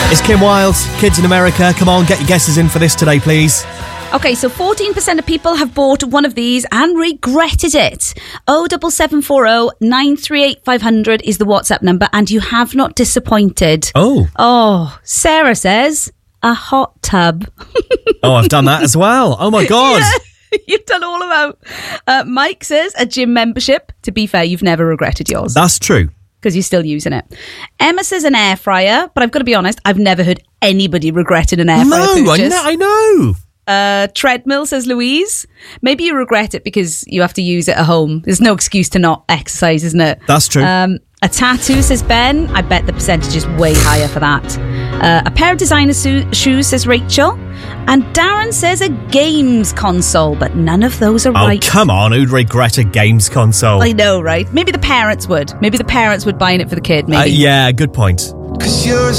It's Kim Wilde, Kids in America. Come on, get your guesses in for this today, please. Okay, so 14% of people have bought one of these and regretted it. 07740 938 500 is the WhatsApp number, and you have not disappointed. Oh, Sarah says a hot tub. Oh, I've done that as well. Oh my God. Yeah, you've done all about. Mike says a gym membership. To be fair, you've never regretted yours. That's true. Because you're still using it. Emma says an air fryer, but I've got to be honest, I've never heard anybody regretted an air fryer purchase. I know. Treadmill, says Louise. Maybe you regret it because you have to use it at home. There's no excuse to not exercise, isn't it? That's true. A tattoo, says Ben. I bet the percentage is way higher for that. A pair of designer shoes, says Rachel. And Darren says a games console, but none of those are right. Oh, come on. Who'd regret a games console? I know, right? Maybe the parents would. Maybe the parents would buying it for the kid, maybe. Yeah, good point. 'Cause you're